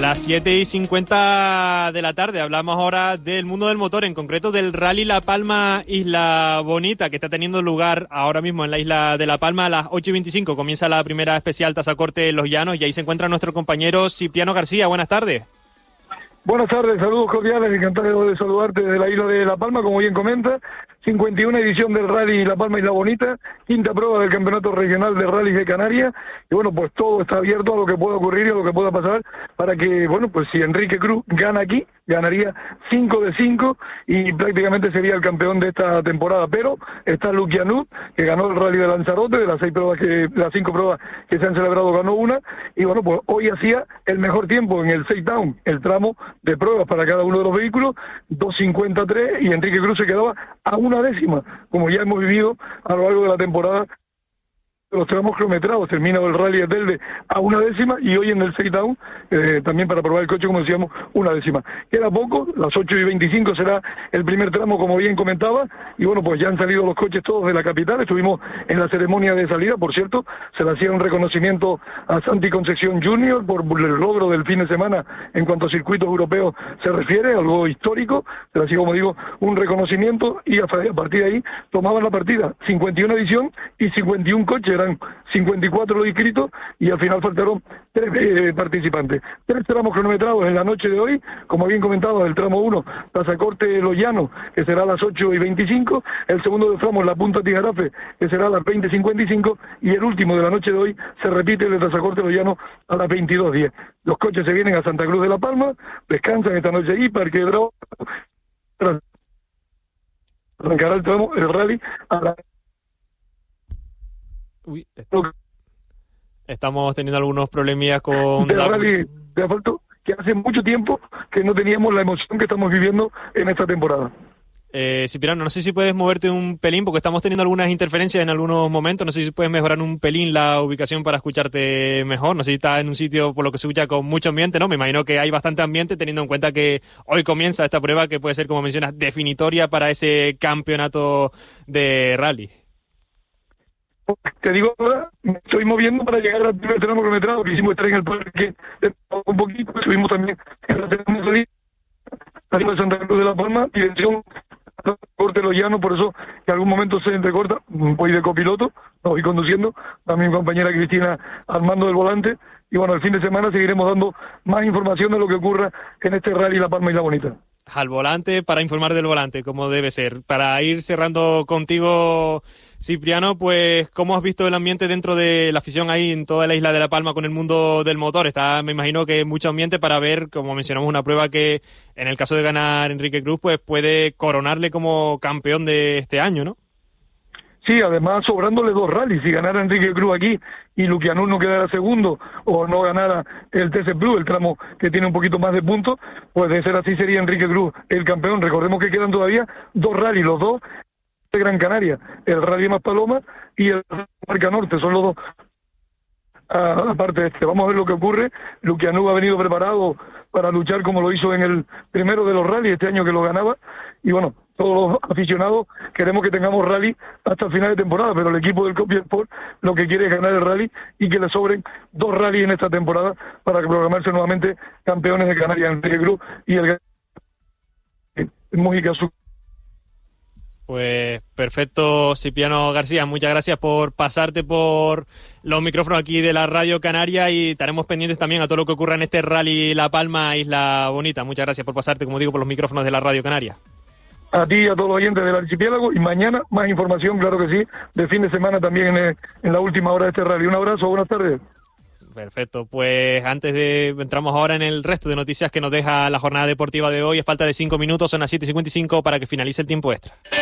Las 7:50 de la tarde, hablamos ahora del mundo del motor, en concreto del Rally La Palma Isla Bonita, que está teniendo lugar ahora mismo en la isla de La Palma. A las 8:25 comienza la primera especial Tazacorte Los Llanos y ahí se encuentra nuestro compañero Cipriano García. Buenas tardes. Buenas tardes, saludos cordiales, encantado de saludarte desde la isla de La Palma, como bien comenta, 51 edición del Rally La Palma Isla Bonita, quinta prueba del Campeonato Regional de Rallys de Canarias, y bueno, pues todo está abierto a lo que pueda ocurrir y a lo que pueda pasar, para que, bueno, pues si Enrique Cruz gana aquí, ganaría 5 de 5 y prácticamente sería el campeón de esta temporada, pero está Lucianut, que ganó el Rally de Lanzarote, de las 5 pruebas que se han celebrado ganó una, y bueno, pues hoy hacía el mejor tiempo en el Shakedown, el tramo de pruebas para cada uno de los vehículos, 2:53, y Enrique Cruz se quedaba a una décima, como ya hemos vivido a lo largo de la temporada. Los tramos kilometrados, termina el Rally de Telde a una décima y hoy en el Shakedown, también para probar el coche, como decíamos, una décima. Queda poco, las 8:25 será el primer tramo, como bien comentaba, y bueno, pues ya han salido los coches todos de la capital. Estuvimos en la ceremonia de salida, por cierto, se le hacía un reconocimiento a Santi Concepción Jr. por el logro del fin de semana en cuanto a circuitos europeos se refiere, algo histórico, se le hacía, como digo, un reconocimiento y a partir de ahí tomaban la partida, 51 edición y 51 coches, eran 54 los inscritos y al final faltaron 3 participantes. 3 tramos cronometrados en la noche de hoy, como bien comentado, el tramo 1, Tazacorte Los Llanos, que será a las 8:25, el segundo de tramo, La Punta Tijarafe, que será a las 20:55, y el último de la noche de hoy se repite el de Tazacorte Los Llanos a las 22:10. Los coches se vienen a Santa Cruz de la Palma, descansan esta noche allí, Parque de Dragón, arrancará el tramo, el rally a la... Uy, estamos teniendo algunos problemillas con... de rally de asfalto, que hace mucho tiempo que no teníamos la emoción que estamos viviendo en esta temporada. Cipriano, no sé si puedes moverte un pelín, porque estamos teniendo algunas interferencias en algunos momentos. No sé si puedes mejorar un pelín la ubicación para escucharte mejor. No sé si estás en un sitio, por lo que se escucha, con mucho ambiente, ¿no? Me imagino que hay bastante ambiente, teniendo en cuenta que hoy comienza esta prueba que puede ser, como mencionas, definitoria para ese campeonato de rally. Te digo ahora, me estoy moviendo para llegar al primer tramo kilometrado que hicimos estar en el parque un poquito, subimos también en la segunda salida de Santa Cruz de la Palma, dirección Corte Los Llanos, por eso que en algún momento se entrecorta, voy de copiloto, no voy conduciendo, también mi compañera Cristina al mando del volante, y bueno, el fin de semana seguiremos dando más información de lo que ocurra en este Rally La Palma Isla Bonita. Al volante, para informar del volante, como debe ser. Para ir cerrando contigo, Cipriano, pues, ¿cómo has visto el ambiente dentro de la afición ahí en toda la isla de La Palma con el mundo del motor? Está, me imagino que mucho ambiente para ver, como mencionamos, una prueba que, en el caso de ganar Enrique Cruz, pues puede coronarle como campeón de este año, ¿no? Sí, además sobrándole 2 rallies, si ganara Enrique Cruz aquí y Lucianut no quedara segundo o no ganara el TC Plus, el tramo que tiene un poquito más de puntos, pues de ser así sería Enrique Cruz el campeón. Recordemos que quedan todavía 2 rallies, los 2 de Gran Canaria, el Rally Maspalomas y el Marca Norte, son los 2. Aparte de este, vamos a ver lo que ocurre. Lucianut ha venido preparado para luchar como lo hizo en el primero de los rallies este año que lo ganaba, y bueno, todos los aficionados queremos que tengamos rally hasta el final de temporada, pero el equipo del Copia Sport lo que quiere es ganar el rally y que le sobren 2 rallies en esta temporada para programarse nuevamente campeones de Canarias, Enrique Cruz y el Mújica Sur. Pues perfecto, Cipriano García, muchas gracias por pasarte por los micrófonos aquí de la Radio Canaria y estaremos pendientes también a todo lo que ocurra en este Rally La Palma Isla Bonita. Muchas gracias por pasarte, como digo, por los micrófonos de la Radio Canaria. A ti y a todos los oyentes del archipiélago, y mañana más información, claro que sí, de fin de semana también en la última hora de este rally. Un abrazo, buenas tardes. Perfecto, pues entramos ahora en el resto de noticias que nos deja la jornada deportiva de hoy. A falta de 5 minutos, son las 7:55 para que finalice el tiempo extra.